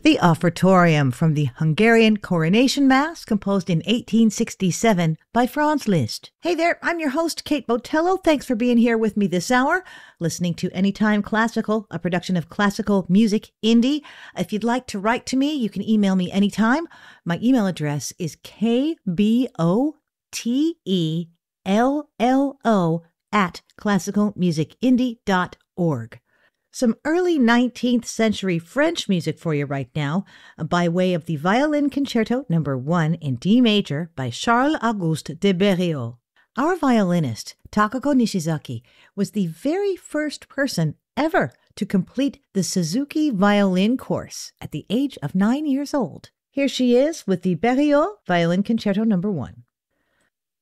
The Offertorium from the Hungarian Coronation Mass, composed in 1867 by Franz Liszt. Hey there, I'm your host, Kate Botello. Thanks for being here with me this hour, listening to Anytime Classical, a production of Classical Music Indie. If you'd like to write to me, you can email me anytime. My email address is kbotello@classicalmusicindie.org. Some early 19th century French music for you right now, by way of the Violin Concerto No. 1 in D major by Charles-Auguste de Berlioz. Our violinist, Takako Nishizaki, was the very first person ever to complete the Suzuki violin course at the age of 9 years old. Here she is with the Berlioz Violin Concerto No. 1.